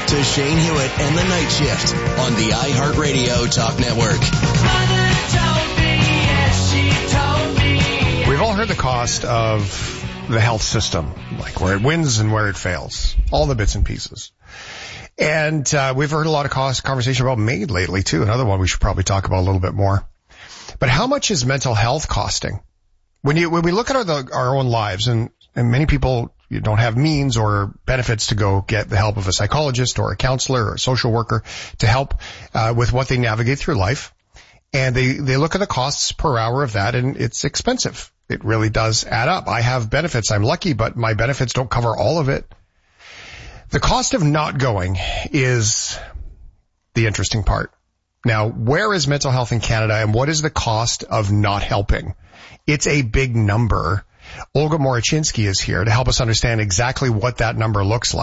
to Shane Hewitt and the Night Shift on the iHeartRadio Talk Network. Mother told me, yes, she told me. We've all heard the cost of the health system, like where it wins and where it fails, all the bits and pieces. And we've heard a lot of conversation about MAID lately, too, another one we should probably talk about a little bit more. But how much is mental health costing? When we look at our own lives, and many people don't have means or benefits to go get the help of a psychologist or a counselor or a social worker to help with what they navigate through life. And they look at the costs per hour of that, and it's expensive. It really does add up. I have benefits. I'm lucky, but my benefits don't cover all of it. The cost of not going is the interesting part. Now, where is mental health in Canada, and what is the cost of not helping? It's a big number. Olga Morochinsky is here to help us understand exactly what that number looks like.